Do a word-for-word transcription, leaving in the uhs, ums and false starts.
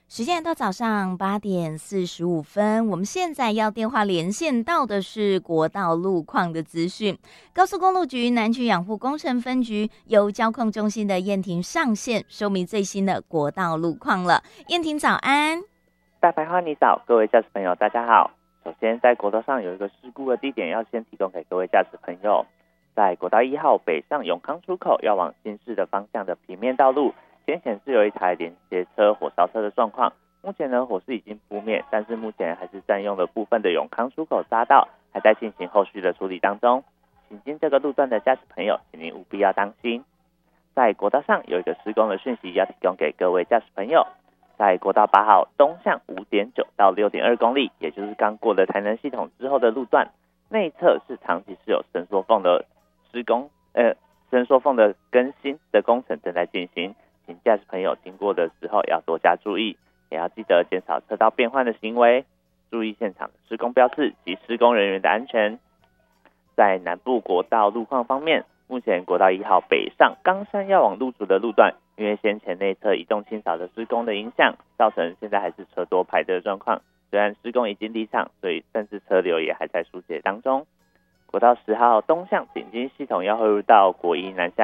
时间来到早上八点四十五分，我们现在要电话连线到的是国道路况的资讯。高速公路局南区养护工程分局由交控中心的燕婷上线，说明最新的国道路况了。燕婷早安。 大白花你早，各位驾驶朋友大家好。首先在国道上有一个事故的地点要先提供给各位驾驶朋友，在国道一号北上永康出口要往新市的方向的平面道路，先显示有一台连接车火烧车的状况。目前呢，火势已经扑灭，但是目前还是占用了部分的永康出口匝道，还在进行后续的处理当中。行经这个路段的驾驶朋友，请您务必要当心。在国道上有一个施工的讯息要提供给各位驾驶朋友，在国道八号东向 五点九 到 六点二 公里，也就是刚过了台南系统之后的路段，内侧是长期是有伸缩缝的施工，呃，伸缩缝的更新的工程正在进行，请驾驶朋友经过的时候要多加注意，也要记得减少车道变换的行为，注意现场的施工标示及施工人员的安全。在南部国道路况方面，目前国道一号北上冈山要往路竹的路段，因为先前内侧移动清扫的施工的影响，造成现在还是车多排队的状况。虽然施工已经离场，所以但是车流也还在疏解当中。国道十号东向顶金系统要汇入到国一南下